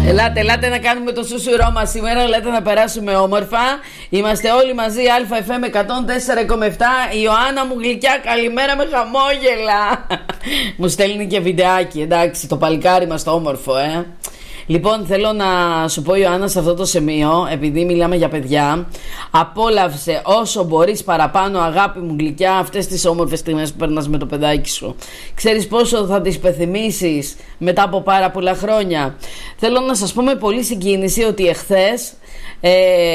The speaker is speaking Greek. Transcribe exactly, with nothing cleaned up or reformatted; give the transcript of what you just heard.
Ελάτε, ελάτε να κάνουμε το σούσουρό μας σήμερα. Ελάτε να περάσουμε όμορφα. Είμαστε όλοι μαζί, ΑΕΦΕΜ εκατόν τέσσερα κόμμα επτά. Η Ιωάννα μου γλυκιά, καλημέρα με χαμόγελα. Μου στέλνει και βιντεάκι, εντάξει, το παλικάρι μας το όμορφο, ε. Λοιπόν, θέλω να σου πω, Ιωάννα, σε αυτό το σημείο, επειδή μιλάμε για παιδιά, απόλαυσε όσο μπορείς παραπάνω, αγάπη μου γλυκιά, αυτές τις όμορφες στιγμές που περνάς με το παιδάκι σου. Ξέρεις πόσο θα τις υπενθυμίσεις μετά από πάρα πολλά χρόνια. Θέλω να σας πω με πολύ συγκίνηση ότι εχθές ε,